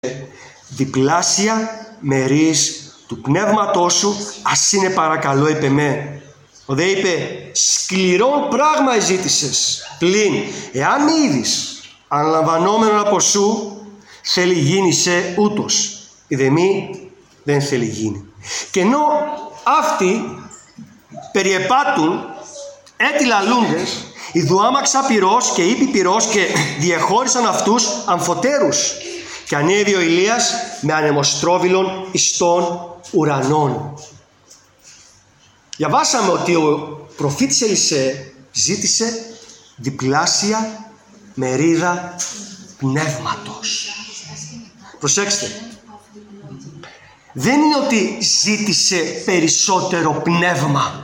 διπλάσια μερίς του πνεύματός σου, ας είναι παρακαλώ είπε με. Ο δε είπε, σκληρόν πράγμα εζήτησες, πλην εάν μη είδεις αναλαμβανόμενον από σου, θέλει γίνει σε ούτως, είδε μη δεν θέλει γίνει. Και ενώ αυτοί περιεπάτουν έτι λαλούντες, ιδουάμαξα πυρός και είπε πυρός και διεχώρισαν αυτούς αμφωτέρους. Και ανέβη ο Ηλίας με ανεμοστρόβιλον εις των ουρανών. Διαβάσαμε ότι ο προφήτης Ελισέ ζήτησε διπλάσια μερίδα πνεύματος. Προσέξτε. Δεν είναι ότι ζήτησε περισσότερο πνεύμα.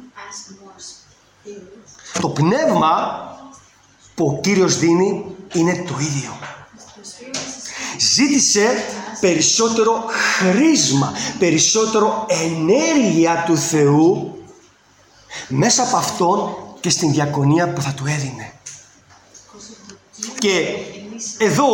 Το πνεύμα που ο Κύριος δίνει είναι το ίδιο. Ζήτησε περισσότερο χρήσμα, περισσότερο ενέργεια του Θεού μέσα από Αυτόν και στην διακονία που θα του έδινε. Και εδώ,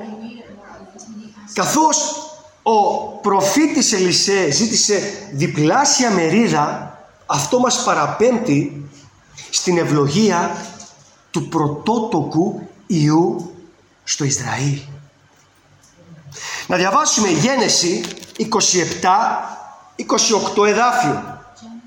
καθώς ο προφήτης Ελισέ ζήτησε διπλάσια μερίδα, αυτό μας παραπέμπει στην ευλογία του πρωτότοκου Υιού στο Ισραήλ. Να διαβάσουμε Γένεση 27-28 εδάφιο.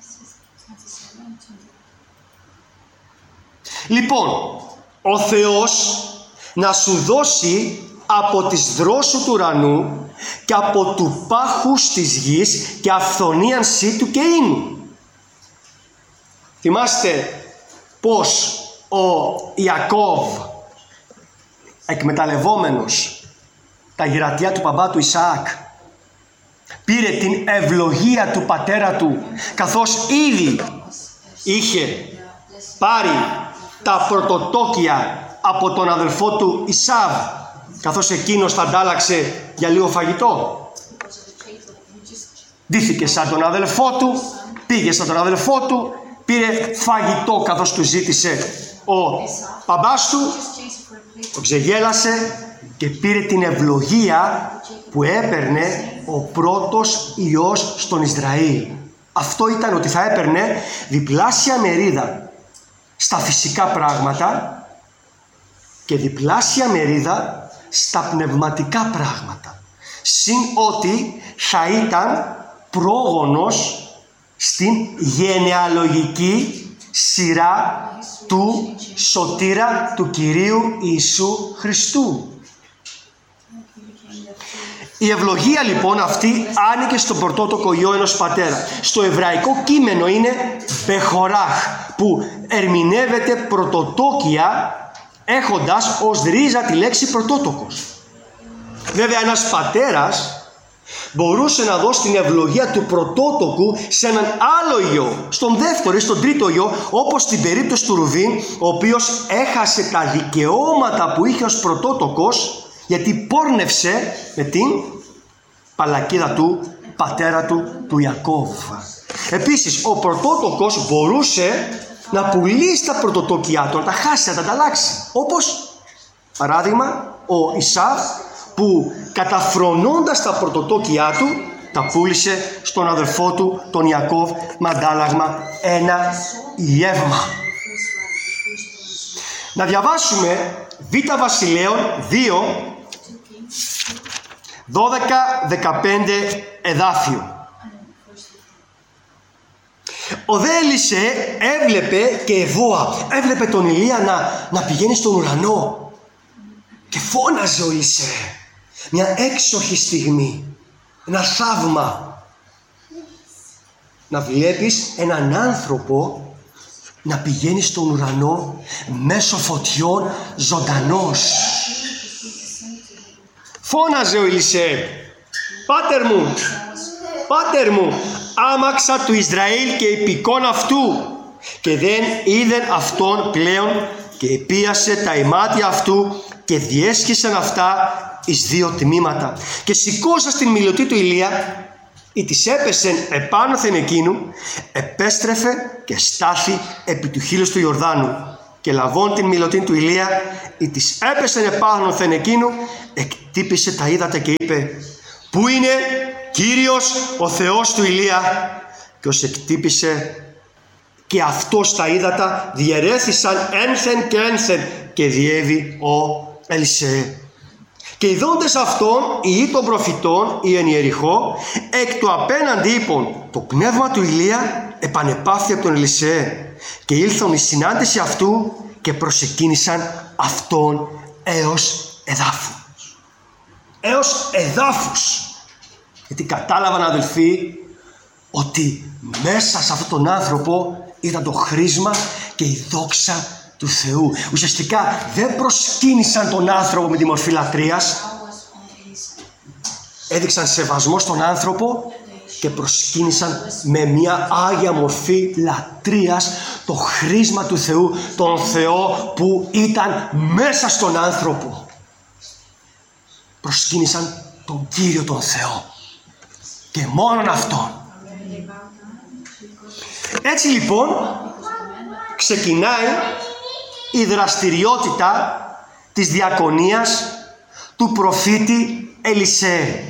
Λοιπόν, ο Θεός να σου δώσει από τις δρόσου του ουρανού και από του πάχους της γης και αυθονίαν σύτου και ίνου. Θυμάστε πως ο Ιακώβ, εκμεταλλευόμενος τα γυρατιά του μπαμπά του Ισαάκ, πήρε την ευλογία του πατέρα του, καθώς ήδη είχε πάρει τα πρωτοτόκια από τον αδελφό του Ισάβ, καθώς εκείνος τα αντάλλαξε για λίγο φαγητό. Ντύθηκε σαν τον αδελφό του, πήγε σαν τον αδελφό του, πήρε φαγητό καθώς του ζήτησε ο μπαμπάς του, το ξεγέλασε και πήρε την ευλογία που έπαιρνε ο πρώτος Υιός στον Ισραήλ. Αυτό ήταν ότι θα έπαιρνε διπλάσια μερίδα στα φυσικά πράγματα και διπλάσια μερίδα στα πνευματικά πράγματα. Συν ότι θα ήταν πρόγονος στην γενεαλογική σειρά του σωτήρα του Κυρίου Ιησού Χριστού. Η ευλογία λοιπόν αυτή άνοιγε στον πρωτότοκο Υιό ενός πατέρα. Στο εβραϊκό κείμενο είναι μπεχοράχ, που ερμηνεύεται πρωτοτόκια έχοντας ως ρίζα τη λέξη πρωτότοκος. Βέβαια ένας πατέρας μπορούσε να δώσει την ευλογία του πρωτότοκου σε έναν άλλο Υιό, στον δεύτερο ή στον τρίτο Υιό, όπως στην περίπτωση του Ρουβήν, ο οποίος έχασε τα δικαιώματα που είχε ως πρωτότοκος, γιατί πόρνευσε με την παλακίδα του πατέρα του Ιακώβ. Επίσης, ο πρωτότοκος μπορούσε να πουλήσει τα πρωτοτόκια του, να τα χάσει, να τα ανταλλάξει. Όπως, παράδειγμα, ο Ισάβ, που καταφρονώντας τα πρωτοτόκια του, τα πούλησε στον αδελφό του, τον Ιακώβ, με αντάλλαγμα ένα ιεύμα. Να διαβάσουμε Β' Βασιλέων 2, 12-15 εδάφιο. Ο δε Ελισέ έβλεπε και έβλεπε τον Ηλία να πηγαίνει στον ουρανό και φώναζε ο Ελισέ. Μια έξοχη στιγμή, ένα θαύμα, να βλέπεις έναν άνθρωπο να πηγαίνει στον ουρανό μέσω φωτιών ζωντανός. Φώναζε ο Ελισέ, Πάτερ μου, άμαξα του Ισραήλ και υπηκόν αυτού. Και δεν είδεν αυτόν πλέον και επίασε τα ημάτια αυτού και διέσχισαν αυτά εις δύο τμήματα. Και σηκώσας την μιλωτή του Ηλία, ή της έπεσεν επάνωθεν εκείνου, επέστρεφε και στάθη επί του χείλους του Ιορδάνου. Και λαβών την μιλωτήν του Ηλία, ή της έπεσεν επάγνωθεν εκείνου, εκτύπησε τα ύδατα και είπε: «Πού είναι Κύριος ο Θεός του Ηλία?» Και ως εκτύπησε και αυτός τα ύδατα, διαιρέθησαν ένθεν και ένθεν, και διέβη ο Ελισέ. Και ειδώντες αυτόν, οι των προφητών, οι εν Ιεριχώ, εκ του απέναντι είπων: το πνεύμα του Ηλία επανεπάφθη από τον Ελισέ. Και ήλθον η συνάντηση αυτού και προσεκίνησαν αυτόν έως εδάφους. Έως εδάφους. Γιατί κατάλαβαν, αδελφοί, ότι μέσα σε αυτόν τον άνθρωπο ήταν το χρήσμα και η δόξα του Θεού. Ουσιαστικά δεν προσκύνησαν τον άνθρωπο με τη μορφή λατρείας. Έδειξαν σεβασμό στον άνθρωπο και προσκύνησαν με μια άγια μορφή λατρείας το χρήσμα του Θεού, τον Θεό που ήταν μέσα στον άνθρωπο. Προσκύνησαν τον Κύριο τον Θεό και μόνον Αυτόν. Έτσι λοιπόν ξεκινάει η δραστηριότητα της διακονίας του προφήτη Ελισέ.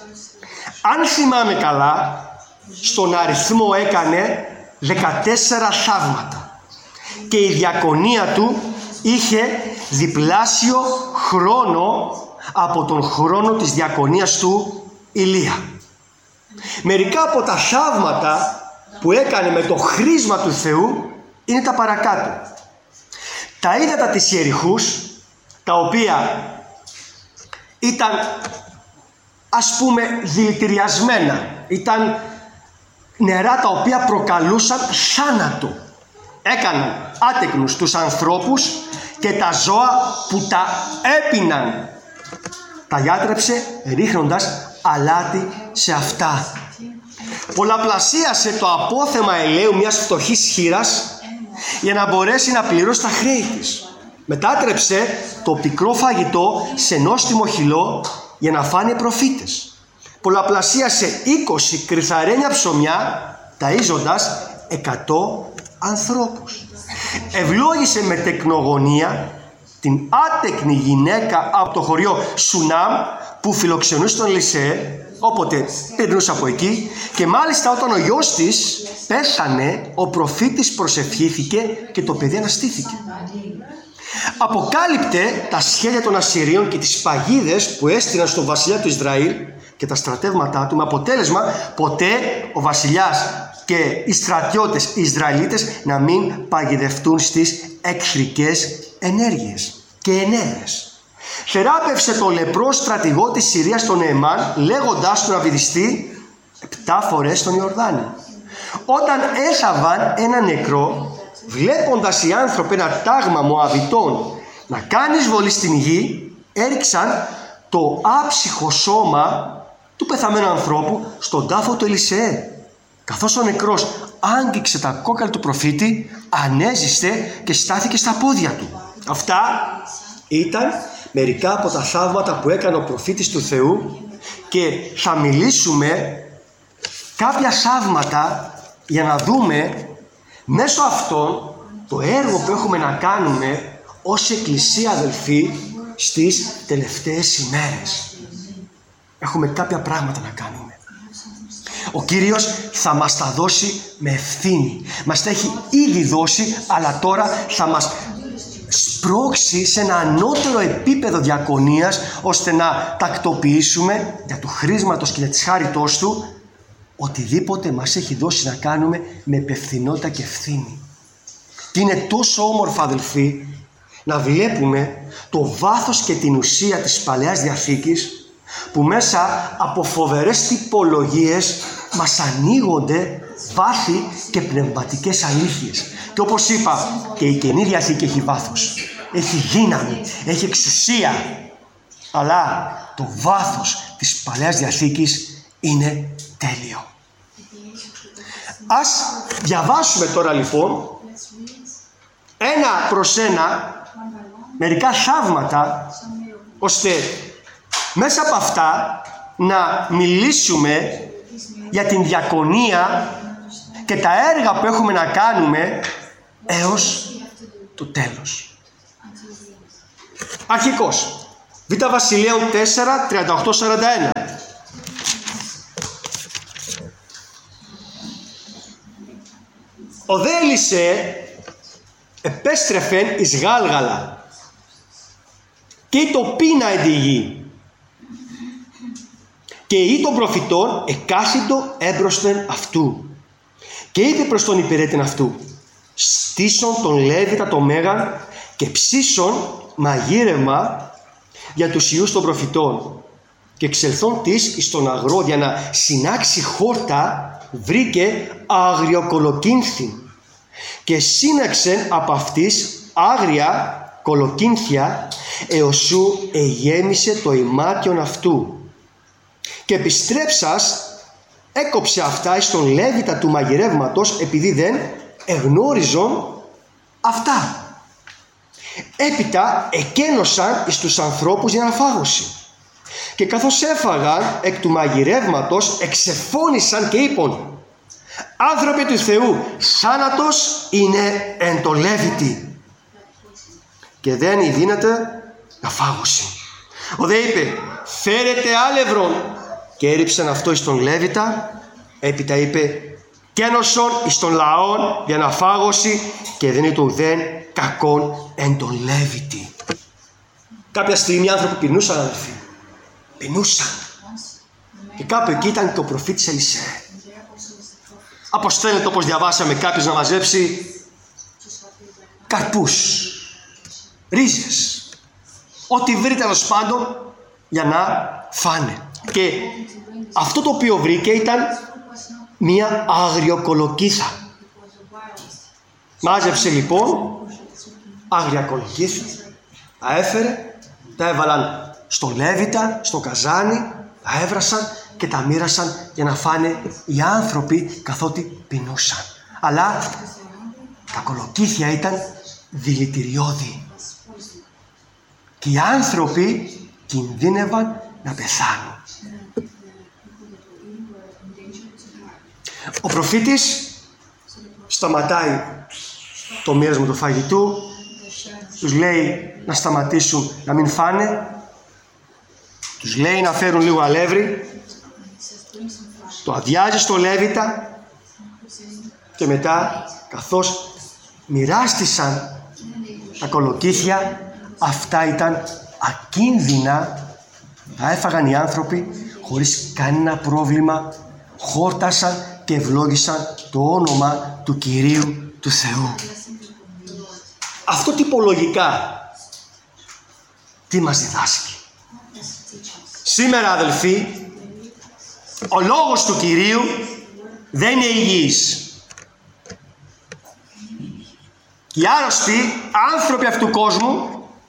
Αν θυμάμαι καλά, στον αριθμό έκανε 14 θαύματα και η διακονία του είχε διπλάσιο χρόνο από τον χρόνο της διακονίας του Ηλία. Μερικά από τα θαύματα που έκανε με το χρήσμα του Θεού είναι τα παρακάτω. Τα ύδατα της Ιεριχούς, τα οποία ήταν, ας πούμε, δηλητηριασμένα, ήταν νερά τα οποία προκαλούσαν θάνατο, έκαναν άτεκνους τους ανθρώπους και τα ζώα που τα έπιναν. Τα γιάτρεψε ρίχνοντας αλάτι σε αυτά. Πολλαπλασίασε το απόθεμα ελαίου μιας φτωχής χήρας για να μπορέσει να πληρώσει τα χρέη της. Μετάτρεψε το πικρό φαγητό σε νόστιμο χυλό για να φάνε οι προφήτες. Πολλαπλασίασε 20 κρυθαρένια ψωμιά, ταΐζοντας 100 ανθρώπους. Ευλόγησε με τεκνογωνία την άτεκνη γυναίκα από το χωριό Σουνάμ που φιλοξενούσε τον Ελισέ, όποτε περνούσε από εκεί, και μάλιστα όταν ο γιος της πέθανε, ο προφήτης προσευχήθηκε και το παιδί αναστήθηκε. Αποκάλυπτε τα σχέδια των Ασσυρίων και τις παγίδες που έστειλαν στον βασιλιά του Ισραήλ και τα στρατεύματά του, με αποτέλεσμα ποτέ ο βασιλιάς και οι στρατιώτες οι Ισραηλίτες να μην παγιδευτούν στις εχθρικές ενέργειες και ενέδρες. Θεράπευσε το λεπρό στρατηγό της Συρίας τον Νεεμάν, λέγοντας του να βυθιστεί 7 φορές στον Ιορδάνη. Όταν έθαβαν ένα νεκρό, βλέποντας οι άνθρωποι ένα τάγμα Μωαβιτών να κάνει εισβολή στην γη, έριξαν το άψυχο σώμα του πεθαμένου ανθρώπου στον τάφο του Ελισέ. Καθώς ο νεκρός άγγιξε τα κόκαλα του προφήτη, ανέζησε και στάθηκε στα πόδια του. Αυτά ήταν μερικά από τα θαύματα που έκανε ο προφήτης του Θεού και θα μιλήσουμε κάποια θαύματα για να δούμε μέσω αυτών το έργο που έχουμε να κάνουμε ως Εκκλησία, αδελφοί, στις τελευταίες ημέρες. Έχουμε κάποια πράγματα να κάνουμε. Ο Κύριος θα μας τα δώσει με ευθύνη. Μας τα έχει ήδη δώσει, αλλά τώρα θα μας σπρώξει σε ένα ανώτερο επίπεδο διακονίας, ώστε να τακτοποιήσουμε για του χρήσματος και για της χάριτός Του οτιδήποτε μας έχει δώσει να κάνουμε με υπευθυνότητα και ευθύνη. Και είναι τόσο όμορφα, αδελφοί, να βλέπουμε το βάθος και την ουσία της Παλαιάς Διαθήκης, που μέσα από φοβερές τυπολογίες μας ανοίγονται βάθη και πνευματικές αλήθειες. Και όπως είπα, και η Καινή Διαθήκη έχει βάθος, έχει δύναμη, έχει εξουσία, αλλά το βάθος της Παλαιάς Διαθήκης είναι τέλειο. Ας διαβάσουμε τώρα λοιπόν ένα προς ένα μερικά θαύματα, ώστε μέσα από αυτά να μιλήσουμε για την διακονία και τα έργα που έχουμε να κάνουμε έως το τέλος. Αρχικός. Β' Βασιλείων 4, 38-41. Ο δε Ελισέ επέστρεφεν εις Γάλγαλα και η τοπίνα εν τη γη και η των προφητών εκάσιτο έμπροσθεν αυτού και είπε προς τον υπηρέτην αυτού, στήσον τον Λέβητα το μέγαν και ψήσον μαγείρευμα για τους ιούς των προφητών και εξελθόν της εις τον αγρό για να συνάξει χόρτα βρήκε αγριοκολοκύνθη και σύναξεν από αυτής άγρια κολοκύνθια εωσού εγέμισε το ημάτιον αυτού και επιστρέψας έκοψε αυτά εις τον Λέβητα του μαγειρεύματος επειδή δεν εγνώριζον αυτά. Έπειτα εκένωσαν εις τους ανθρώπους για να φάγωση και καθώς έφαγαν εκ του μαγειρεύματος εξεφώνησαν και είπαν, άνθρωποι του Θεού, θάνατος είναι εν το Λέβητη και δεν ειδύνεται να φάγωση. Ο δε είπε, φέρετε άλευρον και έριψαν αυτό εις τον Λέβητα. Έπειτα είπε, κένωσον εις τον λαόν για να φάγωση και δεν είναι το ουδέν κακόν εν τον Λέβητη. Κάποια στιγμή οι άνθρωποι πεινούσαν, αδελφοί. Πεινούσαν. Και κάπου εκεί ήταν και ο προφήτης Ελισέ. Αποστέλλεται, όπως διαβάσαμε, κάποιος να μαζέψει καρπούς, ρίζες, ό,τι βρει τέλος πάντων για να φάνε. Και αυτό το οποίο βρήκε ήταν μία αγριοκολοκύθα. Μάζεψε λοιπόν άγρια κολοκύθα, τα έφερε, τα έβαλαν στο Λέβητα, στο καζάνι, τα έβρασαν και τα μοίρασαν για να φάνε οι άνθρωποι καθότι πεινούσαν. Αλλά τα κολοκύθια ήταν δηλητηριώδη και οι άνθρωποι κινδύνευαν να πεθάνουν. Ο προφήτης σταματάει το μοίρασμα του φαγητού, τους λέει να σταματήσουν να μην φάνε, τους λέει να φέρουν λίγο αλεύρι, το αδειάζει στο Λέβητα και μετά καθώς μοιράστησαν τα κολοκύθια, αυτά ήταν ακίνδυνα, τα έφαγαν οι άνθρωποι χωρίς κανένα πρόβλημα, χόρτασαν και ευλόγησαν το όνομα του Κυρίου του Θεού. Αυτό τυπολογικά τι μας διδάσκει? Σήμερα, αδελφοί, ο λόγος του Κυρίου δεν είναι υγιής. Οι άρρωστοι άνθρωποι αυτού του κόσμου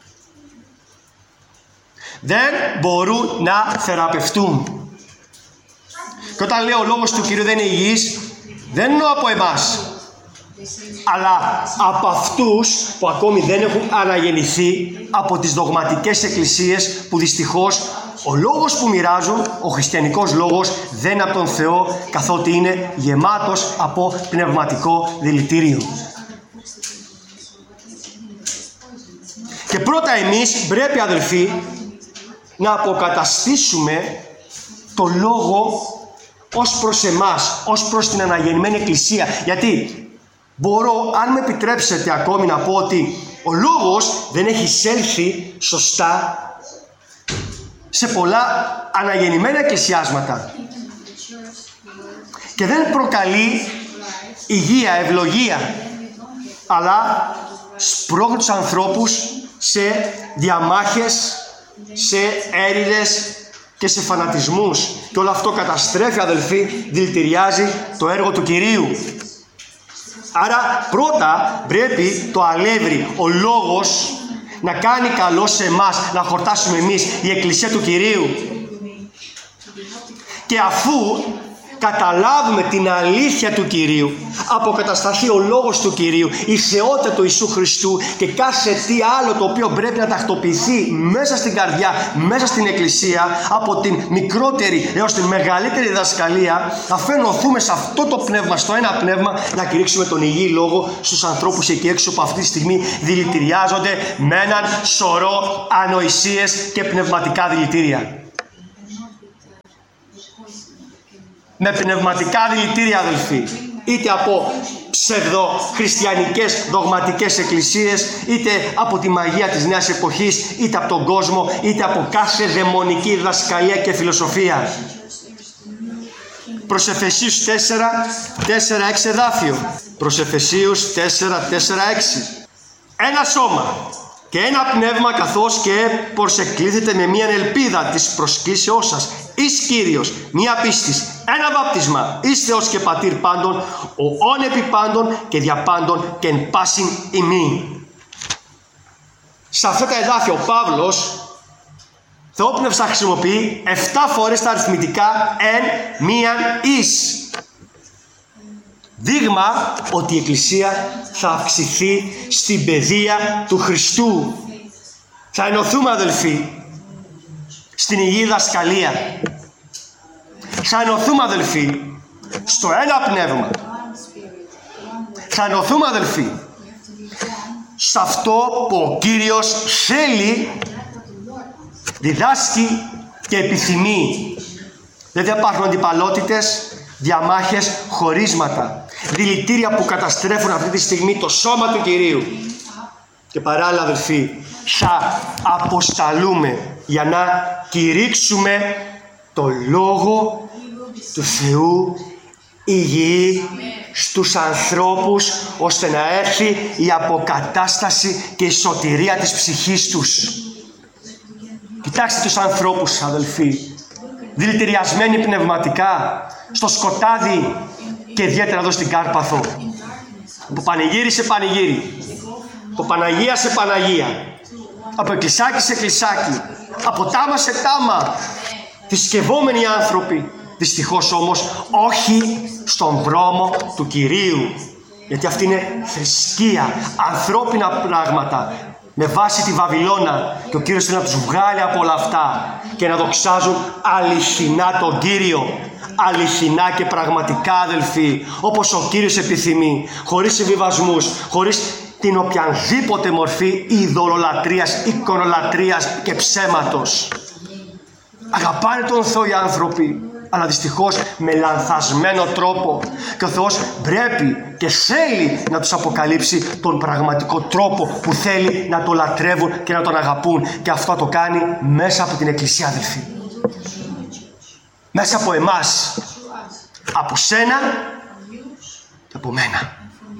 δεν μπορούν να θεραπευτούν. Και όταν λέω ο λόγος του Κυρίου δεν είναι υγιής, δεν εννοώ από εμάς, αλλά από αυτούς που ακόμη δεν έχουν αναγεννηθεί από τις δογματικές εκκλησίες, που δυστυχώς ο λόγος που μοιράζουν, ο χριστιανικός λόγος, δεν είναι από τον Θεό, καθότι είναι γεμάτος από πνευματικό δηλητήριο. Και πρώτα εμείς πρέπει, αδελφοί, να αποκαταστήσουμε το λόγο ως προς εμάς, ως προς την αναγεννημένη εκκλησία. Γιατί μπορώ, αν με επιτρέψετε ακόμη, να πω ότι ο λόγος δεν έχει εισέλθει σωστά σε πολλά αναγεννημένα εκκλησιάσματα και δεν προκαλεί υγεία, ευλογία, αλλά σπρώχνει τους ανθρώπους σε διαμάχες, σε έρηδες και σε φανατισμούς, και όλο αυτό καταστρέφει, αδελφοί, δηλητηριάζει το έργο του Κυρίου. Άρα πρώτα πρέπει το αλεύρι, ο λόγος, να κάνει καλό σε εμάς, να χορτάσουμε εμείς, η Εκκλησία του Κυρίου. Και αφού καταλάβουμε την αλήθεια του Κυρίου, αποκατασταθεί ο λόγος του Κυρίου, η θεότητα του Ιησού Χριστού και κάθε τι άλλο το οποίο πρέπει να τακτοποιηθεί μέσα στην καρδιά, μέσα στην Εκκλησία, από την μικρότερη έως την μεγαλύτερη διδασκαλία, αφού ενωθούμε σε αυτό το πνεύμα, στο ένα πνεύμα, να κηρύξουμε τον υγιή λόγο στους ανθρώπους εκεί έξω που αυτή τη στιγμή δηλητηριάζονται με έναν σωρό ανοησίες και πνευματικά δηλητήρια. Με πνευματικά δηλητήρια, αδελφοί, είτε από ψευδοχριστιανικές δογματικές εκκλησίες, είτε από τη μαγεία της νέας εποχής, είτε από τον κόσμο, είτε από κάθε δαιμονική διδασκαλία και φιλοσοφία. Προς Εφεσίους 4:4-6 εδάφιο. Προς Εφεσίους 4:4-6. Ένα σώμα και ένα πνεύμα, καθώς και προσεκλήθετε με μίαν ελπίδα της προσκλήσεώς σας, εις Κύριος, μία πίστης, ένα βάπτισμα, εις Θεός και Πατήρ πάντων, ο όν επί πάντων και δια πάντων και εν πάσιν ημίν. Σε αυτά τα εδάφια ο Παύλος θεόπνευσα χρησιμοποιεί 7 φορές τα αριθμητικά εν μίαν εις. Δείγμα ότι η Εκκλησία θα αυξηθεί στην παιδεία του Χριστού. Θα ενωθούμε, αδελφοί, στην υγιή δασκαλία. Θα ενωθούμε, αδελφοί, στο ένα πνεύμα. Θα ενωθούμε, αδελφοί, σε αυτό που ο Κύριος θέλει, διδάσκει και επιθυμεί. Δεν θα υπάρχουν αντιπαλότητες, διαμάχες, χωρίσματα, δηλητήρια που καταστρέφουν αυτή τη στιγμή το σώμα του Κυρίου. Και παράλληλα, αδελφοί, θα αποσταλούμε για να κηρύξουμε το Λόγο του Θεού υγιή στους ανθρώπους, ώστε να έρθει η αποκατάσταση και η σωτηρία της ψυχής τους. Κοιτάξτε τους ανθρώπους, αδελφοί, δηλητηριασμένοι πνευματικά, στο σκοτάδι και ιδιαίτερα εδώ στην Κάρπαθο. Από πανηγύρι σε πανηγύρι, από Παναγία σε Παναγία, από εκκλησάκι σε εκκλησάκι, από τάμα σε τάμα, θρησκευόμενοι άνθρωποι. Δυστυχώς όμως όχι στον δρόμο του Κυρίου, γιατί αυτή είναι θρησκεία, ανθρώπινα πράγματα με βάση τη Βαβυλώνα, και ο Κύριος θέλει να τους βγάλει από όλα αυτά και να δοξάζουν αληθινά τον Κύριο, αληθινά και πραγματικά, αδελφοί, όπως ο Κύριος επιθυμεί, χωρίς συμβιβασμούς, χωρίς την οποιαδήποτε μορφή ειδωλολατρίας, εικονολατρίας και ψέματος. Αγαπάνε τον Θεό οι άνθρωποι, αλλά δυστυχώς με λανθασμένο τρόπο, και ο Θεός πρέπει και θέλει να τους αποκαλύψει τον πραγματικό τρόπο που θέλει να το λατρεύουν και να τον αγαπούν, και αυτό το κάνει μέσα από την Εκκλησία, αδελφοί, μέσα από εμάς, από σένα και από μένα.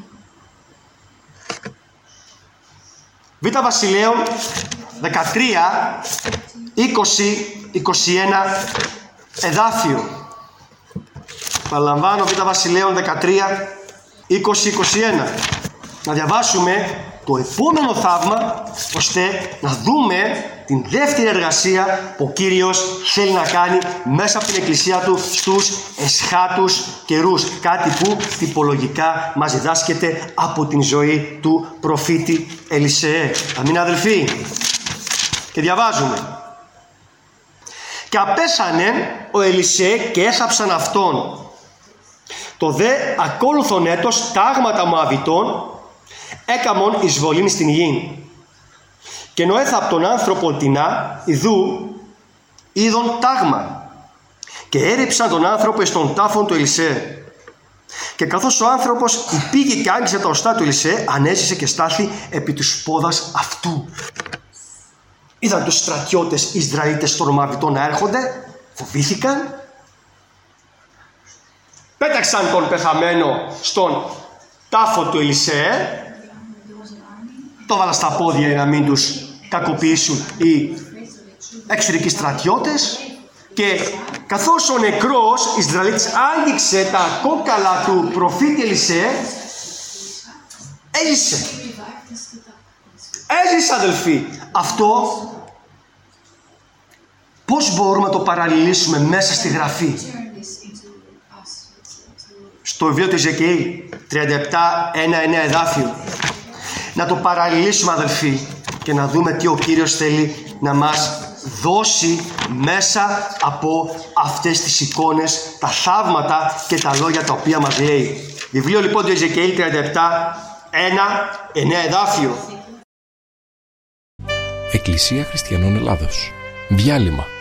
Β' Βασιλέων 13, 20, 21 εδάφιο. Παραλαμβάνω, Β' Βασιλέων 13, 20, 21. Να διαβάσουμε το επόμενο θαύμα, ώστε να δούμε την δεύτερη εργασία που ο Κύριος θέλει να κάνει μέσα από την Εκκλησία Του στους εσχάτους καιρούς. Κάτι που τυπολογικά μας διδάσκεται από την ζωή του προφήτη Ελισεέ. Αμήν, αδελφοί. Και διαβάζουμε. Και απέσανε ο Ελισεέ και έθαψαν αυτόν. Το δε ακόλουθον έτος τάγματα Μωαβιτών έκαμον εισβολήν στην γη. Και ενώ έθαπ τον άνθρωπο τεινά, ιδού είδον τάγμα. Και έριψαν τον άνθρωπο εις τον τάφον του Ελισεέ. Και καθώς ο άνθρωπος πήγε και άγγισε τα οστά του Ελισεέ, ανέζησε και στάθη επί τους πόδας αυτού. Είδαν τους στρατιώτες Ισραηλίτες των Μωαβιτών να έρχονται, φοβήθηκαν, πέταξαν τον πεθαμένο στον τάφο του Ελισεέ, το βάλαν στα πόδια για να μην τους κακοποιήσουν οι εξωτερικοί στρατιώτες, και καθώς ο νεκρός Ισραηλίτης άγγιξε τα κόκαλα του προφήτη Ελισεέ, έζησε. Έζησε, αδελφοί. Αυτό πώς μπορούμε να το παραλληλήσουμε μέσα στη Γραφή? στο βιβλίο του Εζεκιήλ 37, 1-9 εδάφιο. Να το παραλληλήσουμε, αδελφοί, και να δούμε τι ο Κύριος θέλει να μας δώσει μέσα από αυτές τις εικόνες, τα θαύματα και τα λόγια τα οποία μας λέει. Βιβλίο λοιπόν του Εζεκιήλ 37, 1-9 εδάφιο. Εκκλησία Χριστιανών Ελλάδος. Διάλειμμα.